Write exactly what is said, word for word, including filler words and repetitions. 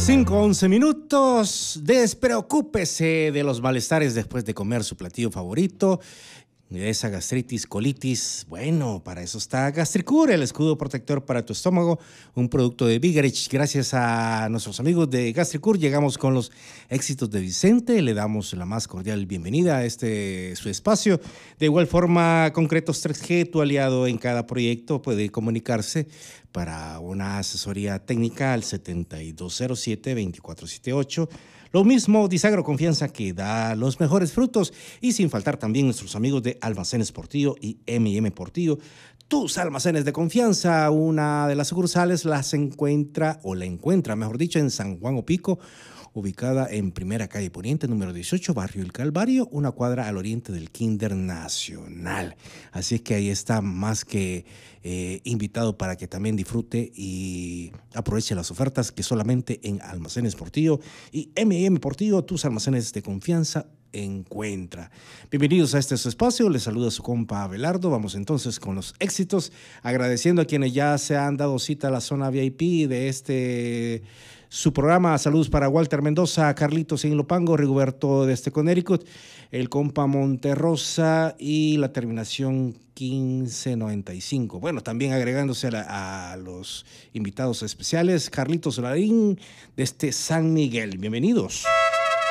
cinco, once minutos. Despreocúpese de los malestares después de comer su platillo favorito. De esa gastritis, colitis. Bueno, para eso está Gastricure, el escudo protector para tu estómago. Un producto de Vigarich. Gracias a nuestros amigos de Gastricure llegamos con los éxitos de Vicente. Le damos la más cordial bienvenida a este su espacio. De igual forma, Concretos tres G, tu aliado en cada proyecto, puede comunicarse para una asesoría técnica al setenta y dos cero siete, veinticuatro setenta y ocho. Lo mismo, Disagro Confianza, que da los mejores frutos. Y sin faltar también nuestros amigos de Almacenes Portillo y eme y eme Portillo. Tus almacenes de confianza, una de las sucursales las encuentra, o la encuentra, mejor dicho, en San Juan Opico, ubicada en Primera Calle Poniente, número dieciocho, Barrio El Calvario, una cuadra al oriente del Kinder Nacional. Así es que ahí está más que eh, invitado para que también disfrute y aproveche las ofertas que solamente en Almacenes Portillo y eme y eme Portillo, tus almacenes de confianza, encuentra. Bienvenidos a este su espacio, les saluda su compa Abelardo. Vamos entonces con los éxitos, agradeciendo a quienes ya se han dado cita a la zona V I P de este su programa. Saludos para Walter Mendoza, Carlitos en Lopango, Rigoberto desde Connecticut, el compa Monterrosa y la terminación quince noventa y cinco. Bueno, también agregándose a, la, a los invitados especiales, Carlitos Larín desde San Miguel. Bienvenidos.